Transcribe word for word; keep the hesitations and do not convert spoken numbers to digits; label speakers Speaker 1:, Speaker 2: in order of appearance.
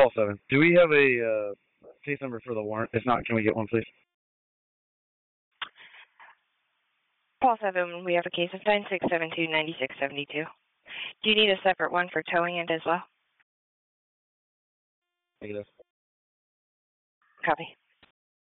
Speaker 1: Paul seven. Do we have a uh, case number for the warrant? If not, can we get one, please?
Speaker 2: Paul seven, we have a case of nine six seven two nine six seven two. Do you need a separate one for towing it as well?
Speaker 1: Negative.
Speaker 2: Copy.